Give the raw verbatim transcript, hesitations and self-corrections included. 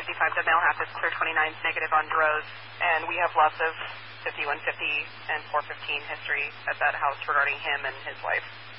fifty-five, the male half is clear twenty-nines negative on Droz, and we have lots of fifty-one fifty and four fifteen history at that house regarding him and his wife.